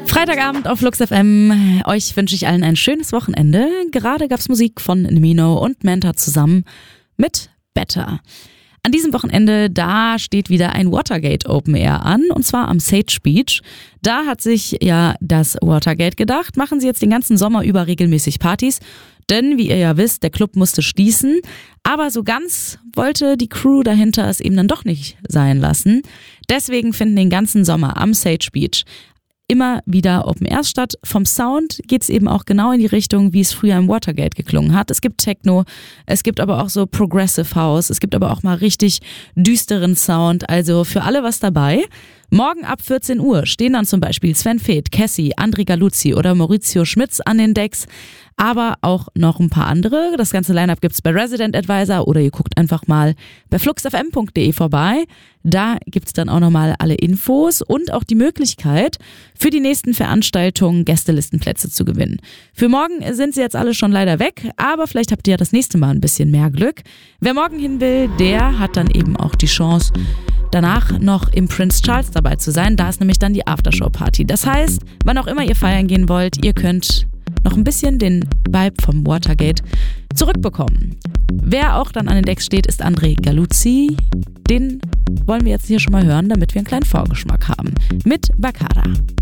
Freitagabend auf Flux FM. Euch wünsche ich allen ein schönes Wochenende. Gerade gab's Musik von Nimino und Manta zusammen mit Better. An diesem Wochenende, da steht wieder ein Watergate Open Air an, und zwar am Sage Beach. Da hat sich ja das Watergate gedacht, machen sie jetzt den ganzen Sommer über regelmäßig Partys. Denn, wie ihr ja wisst, der Club musste schließen. Aber so ganz wollte die Crew dahinter es eben dann doch nicht sein lassen. Deswegen finden den ganzen Sommer am Sage Beach immer wieder Open Airs statt. Vom Sound geht's eben auch genau in die Richtung, wie es früher im Watergate geklungen hat. Es gibt Techno, es gibt aber auch so Progressive House, es gibt aber auch mal richtig düsteren Sound. Also für alle was dabei. Morgen ab 14 Uhr stehen dann zum Beispiel Sven Feth, Cassie, André Galuzzi oder Maurizio Schmitz an den Decks. Aber auch noch ein paar andere. Das ganze Line-Up gibt's bei Resident Advisor oder ihr guckt einfach mal bei fluxfm.de vorbei. Da gibt's dann auch nochmal alle Infos und auch die Möglichkeit, für die nächsten Veranstaltungen Gästelistenplätze zu gewinnen. Für morgen sind sie jetzt alle schon leider weg, aber vielleicht habt ihr ja das nächste Mal ein bisschen mehr Glück. Wer morgen hin will, der hat dann eben auch die Chance, danach noch im Prince Charles dabei zu sein. Da ist nämlich dann die Aftershow-Party. Das heißt, wann auch immer ihr feiern gehen wollt, ihr könnt noch ein bisschen den Vibe vom Watergate zurückbekommen. Wer auch dann an den Decks steht, ist André Galuzzi. Den wollen wir jetzt hier schon mal hören, damit wir einen kleinen Vorgeschmack haben. Mit Baccara.